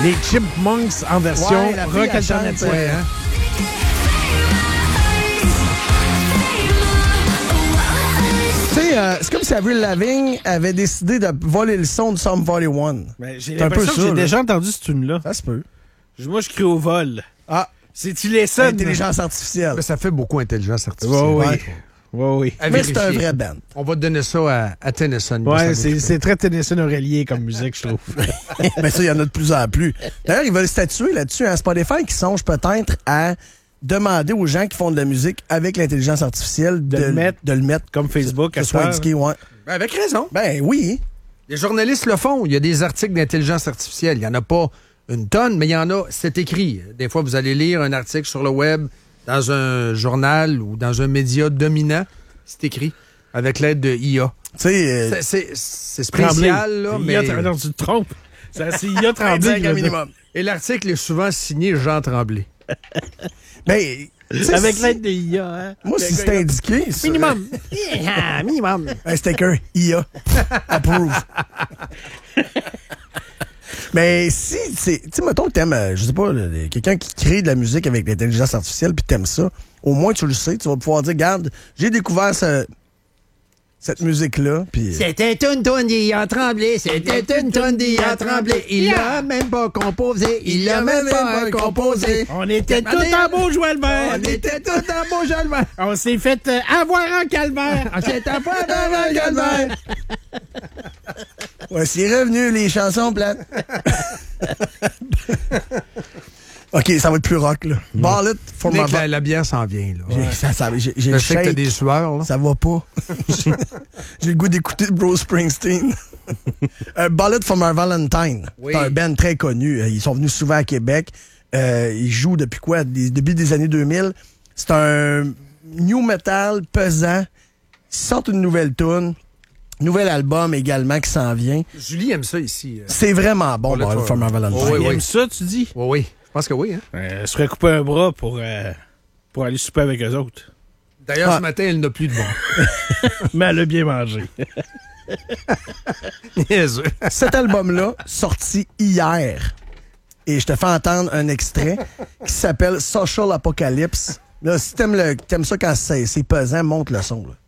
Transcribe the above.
Les Chipmunks en version Ouais, la fille, rock elle chante, alternatif. ouais, hein. Tu sais, c'est comme si Avril Lavigne avait décidé de voler le son de Sum 41. Ben, j'ai C'est un peu l'impression que ça, j'ai là. déjà entendu cette tune-là. Ça se peut. Moi, je crie au vol. Ah, C'est-tu les sons? intelligence artificielle. Mais ça fait beaucoup intelligence artificielle. Oui, oui. Ouais. Oui, oui. À Mais c'est un vérifier. vrai band. On va te donner ça à Tennyson. Ouais, c'est très Tennyson Aurelier comme musique, je trouve. Mais ça, il y en a de plus en plus. D'ailleurs, ils veulent statuer là-dessus. Hein. Spotify qui songe peut-être à demander aux gens qui font de la musique avec l'intelligence artificielle De le mettre comme comme Facebook que à ce soit cette indiqué, ouais. Ben, avec raison. Ben oui. Les journalistes le font. Il y a des articles d'intelligence artificielle. Il n'y en a pas une tonne, mais il y en a, c'est écrit. Des fois, vous allez lire un article sur le web, dans un journal ou dans un média dominant. C'est écrit avec l'aide de IA. Tu sais, C'est spécial, là, mais... Non, tu te trompes. C'est IA Tremblay. 25 minimum. Et l'article est souvent signé Jean Tremblay. Ben, tu sais, Avec si- l'aide de IA, hein? moi, si c'est indiqué... Minimum. Yeah, minimum. Un sticker IA. Approve. Mais si, tu sais, mettons que t'aimes, je sais pas, quelqu'un qui crée de la musique avec l'intelligence artificielle puis t'aimes ça, au moins tu le sais, tu vas pouvoir dire, regarde, j'ai découvert cette musique-là, puis... C'était une tonne d'Ia Tremblay, c'était une tonne d'Ia Tremblay. Il l'a même pas composé, il l'a même pas composé. On était tout en beau Joël-Vert. On était tout en beau Jalbert. On s'est fait avoir en calvaire. On s'est pas dans le calvaire. Ouais, c'est revenu, les chansons plates. OK, ça va être plus rock, là. Ball it for my... Nick, la bière s'en vient, là. J'ai Je le sais que t'as shake. des sueurs, là. Ça va pas. J'ai le goût d'écouter Bruce Springsteen. Bullet for My Valentine. Oui. C'est un band très connu. Ils sont venus souvent à Québec. Ils jouent depuis quoi? Depuis des années 2000. C'est un new metal pesant. Ils sortent une nouvelle tune. Nouvel album également qui s'en vient. Julie aime ça ici. C'est vraiment bon, Bullet Bullet for My Valentine. Oh, oui, Il oui. aime ça, tu dis? Oui, oui. Je pense que oui, hein. Je serais coupé un bras pour aller souper avec eux autres. D'ailleurs, Ah. ce matin, elle n'a plus de bon. Mais elle a bien mangé. Niaiseux. Cet album-là, sorti hier, et je te fais entendre un extrait qui s'appelle Social Apocalypse. Là, si t'aimes ça quand c'est pesant, monte le son. Là.